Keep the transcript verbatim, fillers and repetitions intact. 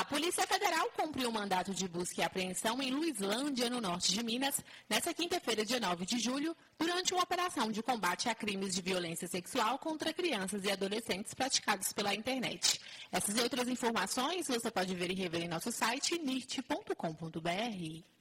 Polícia Federal cumpriu um mandato de busca e apreensão em Luislândia, no norte de Minas, nesta quinta-feira, dia nove de julho, durante uma operação de combate a crimes de violência sexual contra crianças e adolescentes praticados pela internet. Essas e outras informações você pode ver e rever em nosso site nirt ponto com ponto br.